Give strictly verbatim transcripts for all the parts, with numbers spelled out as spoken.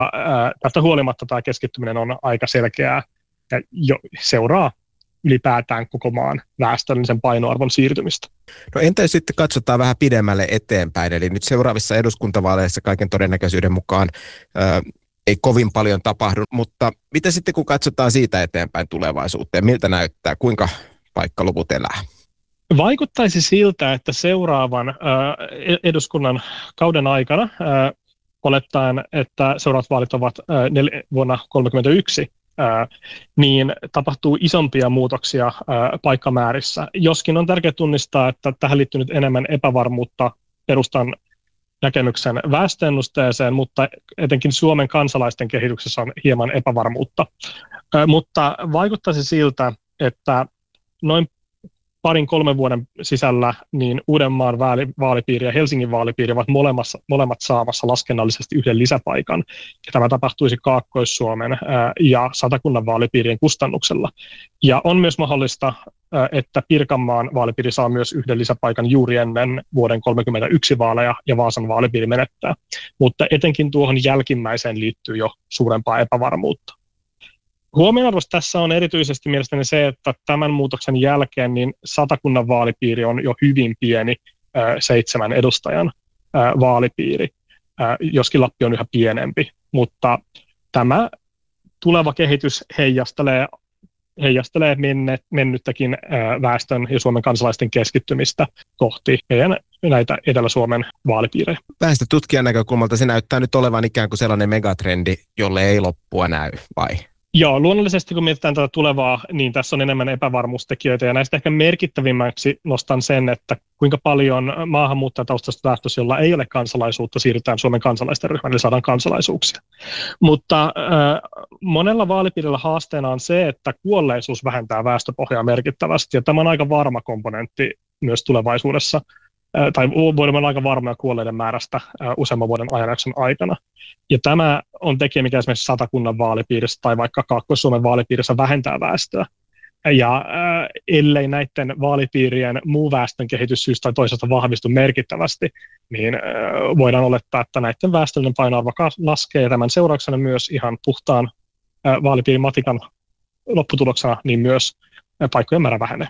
Ää, tästä huolimatta tämä keskittyminen on aika selkeää ja jo seuraa ylipäätään koko maan väestöllisen painoarvon siirtymistä. No entä sitten katsotaan vähän pidemmälle eteenpäin, eli nyt seuraavissa eduskuntavaaleissa kaiken todennäköisyyden mukaan ää, ei kovin paljon tapahdu, mutta mitä sitten kun katsotaan siitä eteenpäin tulevaisuuteen, miltä näyttää, kuinka paikkaluvut elää? Vaikuttaisi siltä, että seuraavan ää, eduskunnan kauden aikana, ää, olettaen, että seuraavat vaalit ovat ää, nel- vuonna kolmekymmentäyksi, ää, niin tapahtuu isompia muutoksia ää, paikkamäärissä. Joskin on tärkeää tunnistaa, että tähän liittyy nyt enemmän epävarmuutta perustan näkemyksen väestöennusteeseen, mutta etenkin Suomen kansalaisten kehityksessä on hieman epävarmuutta. Ää, mutta vaikuttaisi siltä, että noin parin kolmen vuoden sisällä niin Uudenmaan vaalipiiri ja Helsingin vaalipiiri ovat molemmat saamassa laskennallisesti yhden lisäpaikan. Ja tämä tapahtuisi Kaakkois-Suomen ää, ja Satakunnan vaalipiirien kustannuksella. Ja on myös mahdollista, ää, että Pirkanmaan vaalipiiri saa myös yhden lisäpaikan juuri ennen vuoden kolmekymmentäyksi vaaleja ja Vaasan vaalipiiri menettää. Mutta etenkin tuohon jälkimmäiseen liittyy jo suurempaa epävarmuutta. Huomionarvoista tässä on erityisesti mielestäni se, että tämän muutoksen jälkeen niin Satakunnan vaalipiiri on jo hyvin pieni ää, seitsemän edustajan ää, vaalipiiri, ää, joskin Lappi on yhä pienempi, mutta tämä tuleva kehitys heijastelee, heijastelee mennet, mennyttäkin ää, väestön ja Suomen kansalaisten keskittymistä kohti meidän näitä Etelä-Suomen vaalipiirejä. Väestötutkijan näkökulmalta se näyttää nyt olevan ikään kuin sellainen megatrendi, jolle ei loppua näy, vai? Joo, luonnollisesti kun mietitään tätä tulevaa, niin tässä on enemmän epävarmuustekijöitä, ja näistä ehkä merkittävimmäksi nostan sen, että kuinka paljon maahanmuuttajataustaista väestöstä, jolla ei ole kansalaisuutta, siirrytään Suomen kansalaisten ryhmään, eli saadaan kansalaisuuksia. Mutta äh, monella vaalipiirillä haasteena on se, että kuolleisuus vähentää väestöpohjaa merkittävästi, ja tämä on aika varma komponentti myös tulevaisuudessa, äh, tai voidaan olla aika varmoja kuolleiden määrästä äh, useamman vuoden ajanjakson aikana. Ja tämä on tekijä, mikä esimerkiksi Satakunnan vaalipiirissä tai vaikka Kaakkois-Suomen vaalipiirissä vähentää väestöä. Ja äh, ellei näiden vaalipiirien muu väestön kehitys syystä tai toisesta vahvistu merkittävästi, niin äh, voidaan olettaa, että näiden väestöllinen painoarvo laskee. Tämän seurauksena myös ihan puhtaan äh, vaalipiirin matikan lopputuloksena niin myös äh, paikkojen määrä vähenee.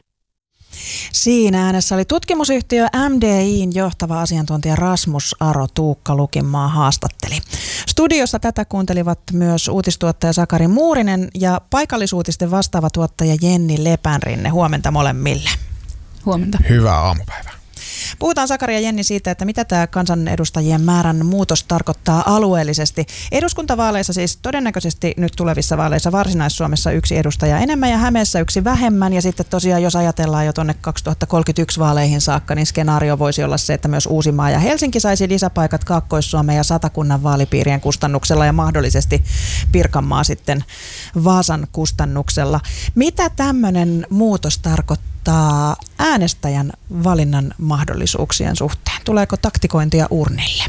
Siinä äänessä oli tutkimusyhtiö M D I:n johtava asiantuntija Rasmus Aro. Tuukka Lukinmaa haastatteli. Studiossa tätä kuuntelivat myös uutistuottaja Sakari Muurinen ja paikallisuutisten vastaava tuottaja Jenni Lepänrinne. Huomenta molemmille. Huomenta. Hyvää aamupäivää. Puhutaan Sakari ja Jenni siitä, että mitä tämä kansanedustajien määrän muutos tarkoittaa alueellisesti. Eduskuntavaaleissa siis todennäköisesti nyt tulevissa vaaleissa Varsinais-Suomessa yksi edustaja enemmän ja Hämeessä yksi vähemmän. Ja sitten tosiaan jos ajatellaan jo tuonne kaksituhattakolmekymmentäyksi vaaleihin saakka, niin skenaario voisi olla se, että myös Uusimaa ja Helsinki saisi lisäpaikat Kaakkois-Suomen ja Satakunnan vaalipiirien kustannuksella ja mahdollisesti Pirkanmaa sitten Vaasan kustannuksella. Mitä tämmöinen muutos tarkoittaa äänestäjän valinnan mahdollisuuksien suhteen? Tuleeko taktikointia urnille?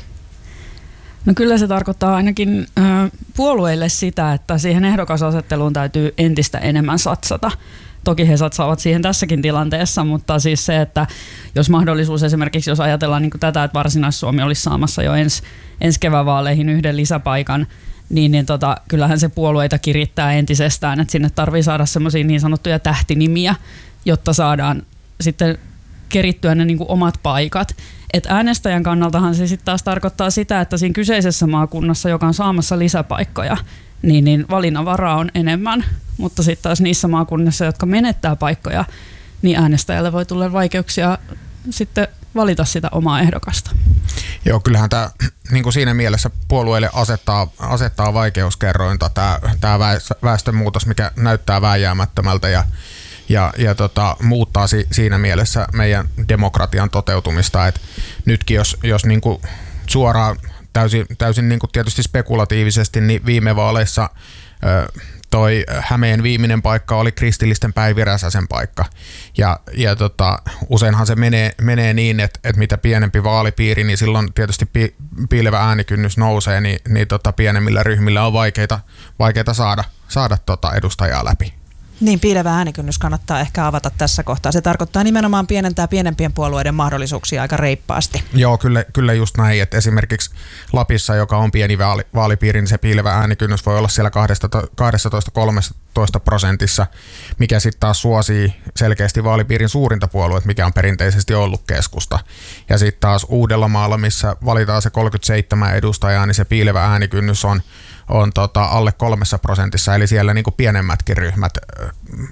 No kyllä se tarkoittaa ainakin ö, puolueille sitä, että siihen ehdokasasetteluun täytyy entistä enemmän satsata. Toki he satsaavat siihen tässäkin tilanteessa, mutta siis se, että jos mahdollisuus esimerkiksi, jos ajatellaan niin kuin tätä, että Varsinais-Suomi olisi saamassa jo ens, ensi kevään vaaleihin yhden lisäpaikan, niin, niin tota, kyllähän se puolueita kirittää entisestään, että sinne tarvii saada semmoisia niin sanottuja tähtinimiä, jotta saadaan sitten kerittyä ne niin kuin omat paikat. Et äänestäjän kannaltahan se sitten taas tarkoittaa sitä, että siinä kyseisessä maakunnassa, joka on saamassa lisäpaikkoja, niin, niin valinnanvaraa on enemmän, mutta sitten taas niissä maakunnissa, jotka menettää paikkoja, niin äänestäjälle voi tulla vaikeuksia sitten valita sitä omaa ehdokasta. Joo, kyllähän tämä niin kuin siinä mielessä puolueille asettaa, asettaa vaikeuskerrointa tämä, tämä väestönmuutos, mikä näyttää vääjäämättömältä ja ja, ja tota, muuttaa si, siinä mielessä meidän demokratian toteutumista. Et nytkin jos, jos niinku suoraan täysin, täysin niinku tietysti spekulatiivisesti, niin viime vaaleissa ö, toi Hämeen viimeinen paikka oli kristillisten Päivi Räsäsen paikka. Ja, ja tota, useinhan se menee, menee niin, että et mitä pienempi vaalipiiri, niin silloin tietysti pi, piilevä äänikynnys nousee, niin, niin tota, pienemmillä ryhmillä on vaikeita, vaikeita saada, saada tota edustajaa läpi. Niin, piilevä äänikynnys kannattaa ehkä avata tässä kohtaa. Se tarkoittaa nimenomaan pienentää pienempien puolueiden mahdollisuuksia aika reippaasti. Joo, kyllä, kyllä just näin, että esimerkiksi Lapissa, joka on pieni vaali, vaalipiiri, niin se piilevä äänikynnys voi olla siellä kaksitoista kolmetoista prosentissa, mikä sitten taas suosii selkeästi vaalipiirin suurinta puoluetta, mikä on perinteisesti ollut keskusta. Ja sitten taas Uudellamaalla, missä valitaan se kolmekymmentäseitsemän edustajaa, niin se piilevä äänikynnys on on tota alle kolmessa prosentissa, eli siellä niinku pienemmätkin ryhmät äh,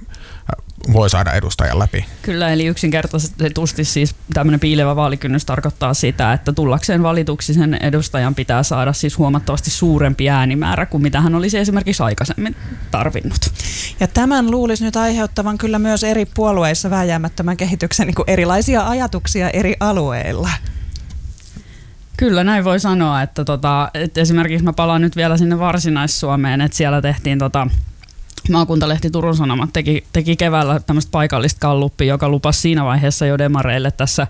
voi saada edustajan läpi. Kyllä, eli yksinkertaisesti siis tämmöinen piilevä vaalikynnys tarkoittaa sitä, että tullakseen valituksi sen edustajan pitää saada siis huomattavasti suurempi äänimäärä kuin mitä hän olisi esimerkiksi aikaisemmin tarvinnut. Ja tämän luulisi nyt aiheuttavan kyllä myös eri puolueissa vääjäämättömän kehityksen niin kuin erilaisia ajatuksia eri alueilla. Kyllä, näin voi sanoa, että, tota, että esimerkiksi mä palaan nyt vielä sinne Varsinais-Suomeen, että siellä tehtiin tota, maakuntalehti Turun Sanomat teki, teki keväällä tämmöistä paikallista galluppia, joka lupasi siinä vaiheessa jo demareille tässä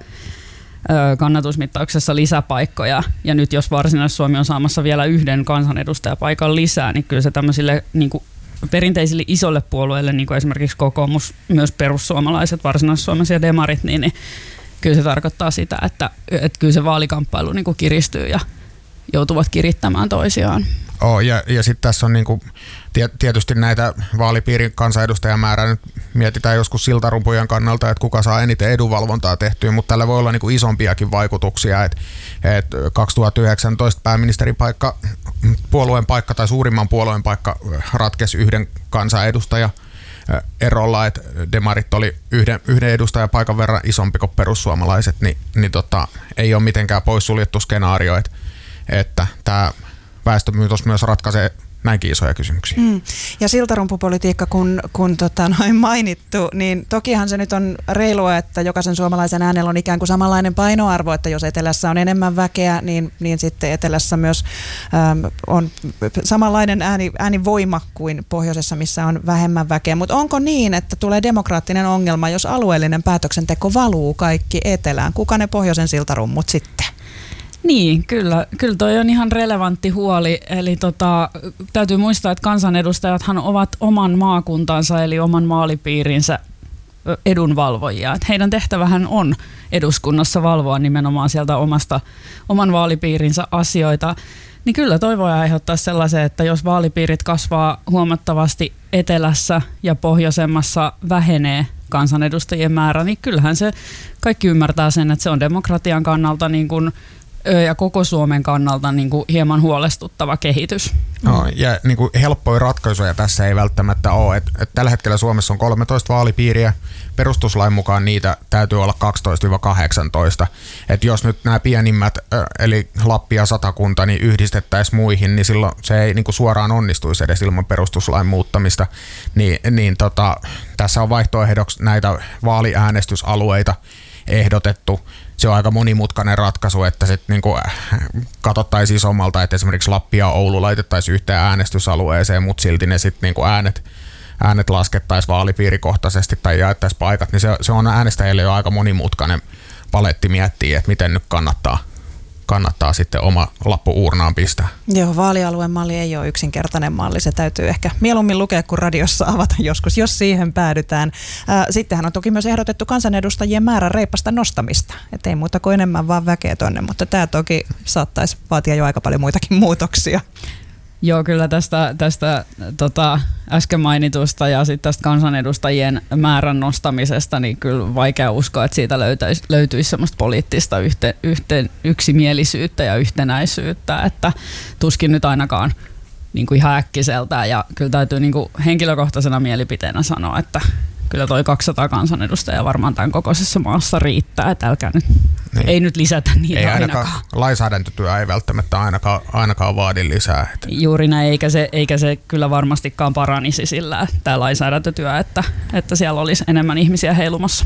ö, kannatusmittauksessa lisäpaikkoja. Ja nyt jos Varsinais-Suomi on saamassa vielä yhden kansanedustajapaikan lisää, niin kyllä se tämmöisille niin kuin perinteisille isolle puolueille, niin kuin esimerkiksi kokoomus, myös perussuomalaiset, Varsinais-Suomessa ja demarit, niin, niin kyllä se tarkoittaa sitä, että, että kyllä se vaalikamppailu niin kuin kiristyy ja joutuvat kirittämään toisiaan. Oh, ja ja sitten tässä on niinku, tietysti näitä vaalipiirin kansanedustajamäärää nyt mietitään joskus siltarumpujen kannalta, että kuka saa eniten edunvalvontaa tehtyä, mutta tällä voi olla niinku isompiakin vaikutuksia. Et, et kaksituhattayhdeksäntoista pääministerin paikka, puolueen paikka tai suurimman puolueen paikka ratkesi yhden kansanedustajan erolla, että demarit oli yhden, yhden edustajapaikan verran isompi kuin perussuomalaiset, niin, niin tota, ei ole mitenkään poissuljettu skenaario, että, että tämä väestömyytos myös ratkaisee näinkin isoja kysymyksiä. Mm. Ja siltarumpupolitiikka, kun, kun tota, noin mainittu, niin tokihan se nyt on reilua, että jokaisen suomalaisen äänellä on ikään kuin samanlainen painoarvo, että jos etelässä on enemmän väkeä, niin, niin sitten etelässä myös äm, on samanlainen ääni, äänivoima kuin pohjoisessa, missä on vähemmän väkeä. Mutta onko niin, että tulee demokraattinen ongelma, jos alueellinen päätöksenteko valuu kaikki etelään? Kuka ne pohjoisen siltarummut sitten? Niin, kyllä, kyllä toi on ihan relevantti huoli. Eli tota, täytyy muistaa, että kansanedustajathan ovat oman maakuntansa eli oman vaalipiirinsä edunvalvojia. Et heidän tehtävähän on eduskunnassa valvoa nimenomaan sieltä omasta, oman vaalipiirinsä asioita. Niin kyllä toi voi aiheuttaa sellaisen, että jos vaalipiirit kasvaa huomattavasti etelässä ja pohjoisemmassa vähenee kansanedustajien määrä, niin kyllähän se kaikki ymmärtää sen, että se on demokratian kannalta niin kuin ja koko Suomen kannalta niin kuin hieman huolestuttava kehitys. No, ja niin kuin helppoja ratkaisuja tässä ei välttämättä ole. Et, et tällä hetkellä Suomessa on kolmetoista vaalipiiriä. Perustuslain mukaan niitä täytyy olla kaksitoista kahdeksantoista. Et jos nyt nämä pienimmät, eli Lappi ja Satakunta, niin yhdistettäisiin muihin, niin silloin se ei niin kuin suoraan onnistuisi edes ilman perustuslain muuttamista. Niin, niin tota, tässä on vaihtoehdoksi näitä vaaliäänestysalueita ehdotettu. Se on aika monimutkainen ratkaisu, että sitten niinku katsottaisiin isommalta, että esimerkiksi Lappi ja Oulu laitettaisiin yhteen äänestysalueeseen, mutta silti ne sitten niinku äänet, äänet laskettaisiin vaalipiirikohtaisesti tai jaettaisiin paikat, niin se, se on äänestäjille jo aika monimutkainen paletti miettiä, että miten nyt kannattaa, kannattaa sitten oma lappu uurnaan pistää. Joo, vaalialueen malli ei ole yksinkertainen malli. Se täytyy ehkä mieluummin lukea kuin radiossa avata joskus, jos siihen päädytään. Sittenhän on toki myös ehdotettu kansanedustajien määrän reippasta nostamista. Et ei muuta kuin enemmän vaan väkeä tonne, mutta tämä toki saattaisi vaatia jo aika paljon muitakin muutoksia. Joo, kyllä tästä, tästä tota, äsken mainitusta ja sitten tästä kansanedustajien määrän nostamisesta, niin kyllä vaikea uskoa, että siitä löytäisi, löytyisi semmoista poliittista yhteen, yhteen, yksimielisyyttä ja yhtenäisyyttä, että tuskin nyt ainakaan niin kuin ihan äkkiseltään. Ja kyllä täytyy niin kuin henkilökohtaisena mielipiteenä sanoa, että kyllä toi kaksisataa kansanedustajaa varmaan tämän kokoisessa maassa riittää, että älkää nyt, niin. ei nyt lisätä niitä ei ainakaan. ainakaan. Lainsäädäntötyö ei välttämättä ainakaan, ainakaan vaadi lisää. Että. Juuri näin, eikä se, eikä se kyllä varmastikaan paranisi sillä tämä lainsäädäntötyö, että, että siellä olisi enemmän ihmisiä heilumassa.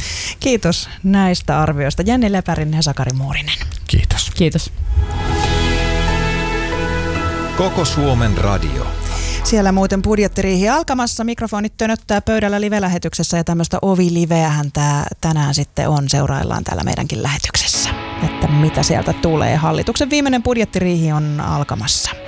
Kiitos näistä arvioista. Jenni Lepärinen ja Sakari Muurinen. Kiitos. Kiitos. Koko Suomen radio. Siellä muuten budjettiriihi alkamassa, mikrofonit tönöttää pöydällä live-lähetyksessä ja tämmöistä ovi-liveähän tää tänään sitten on, seuraillaan täällä meidänkin lähetyksessä, että mitä sieltä tulee. Hallituksen viimeinen budjettiriihi on alkamassa.